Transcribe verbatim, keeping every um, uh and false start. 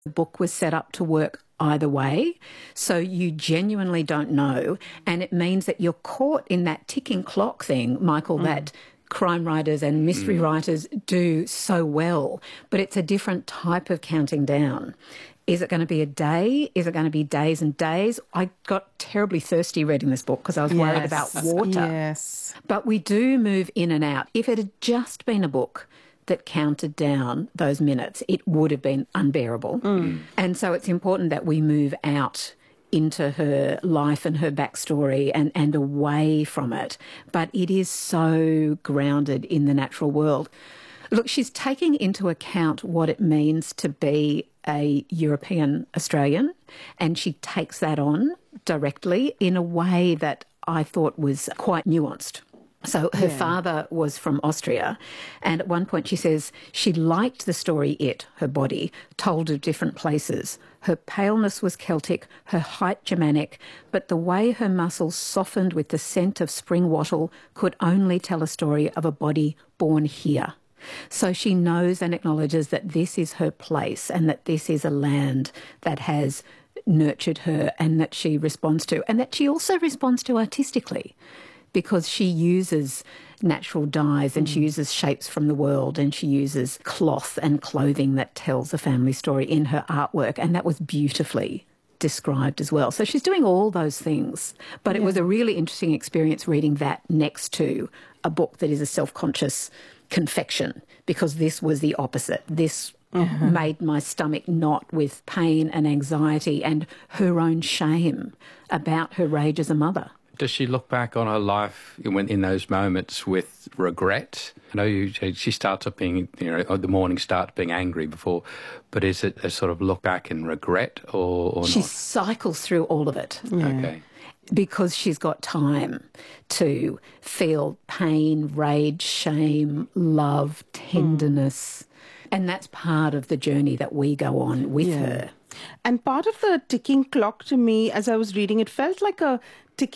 The book was set up to work either way, so you genuinely don't know, and it means that you're caught in that ticking clock thing, Michael, mm. that crime writers and mystery mm. writers do so well, but it's a different type of counting down. Is it going to be a day? Is it going to be days and days? I got terribly thirsty reading this book because I was yes. worried about water. Yes. But we do move in and out. If it had just been a book that counted down those minutes, it would have been unbearable. Mm. And so it's important that we move out into her life and her backstory and, and away from it. But it is so grounded in the natural world. Look, she's taking into account what it means to be a European Australian, and she takes that on directly in a way that I thought was quite nuanced. So her yeah. father was from Austria, and at one point she says she liked the story It, her body, told of different places. Her paleness was Celtic, her height Germanic, but the way her muscles softened with the scent of spring wattle could only tell a story of a body born here. So she knows and acknowledges that this is her place and that this is a land that has nurtured her and that she responds to, and that she also responds to artistically, because she uses natural dyes and mm. she uses shapes from the world and she uses cloth and clothing that tells a family story in her artwork, and that was beautifully described as well. So she's doing all those things, but yeah. it was a really interesting experience reading that next to a book that is a self-conscious confection, because this was the opposite. This uh-huh. made my stomach knot with pain and anxiety and her own shame about her rage as a mother. Does she look back on her life in, in those moments with regret? I know you, she starts up being, you know, the morning starts being angry before, but is it a sort of look back and regret or, or she not? She cycles through all of it. Yeah. Okay. Because she's got time to feel pain, rage, shame, love, tenderness. Mm. And that's part of the journey that we go on with yeah. her. And part of the ticking clock to me, as I was reading, it felt like a ticking